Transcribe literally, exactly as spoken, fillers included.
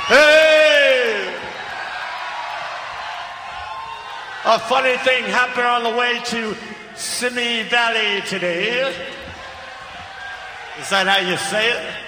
Hey! A funny thing happened on the way to Simi Valley today. Is that how you say it?